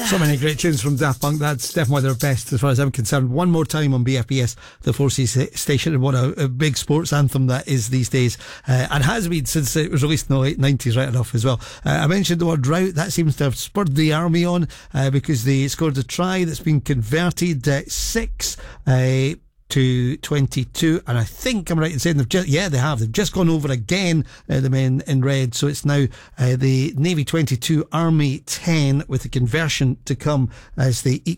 So many great tunes from Daft Punk. That's definitely one of their best as far as I'm concerned. One more time on BFBS, the 4C station, and what a big sports anthem that is these days, and has been since it was released in the late 90s, right enough as well. I mentioned the word rout. That seems to have spurred the army on, because they scored a try that's been converted 6 to 22, and I think I'm right in saying they've just gone over again, the men in red, so it's now the Navy 22 Army 10, with the conversion to come as they eke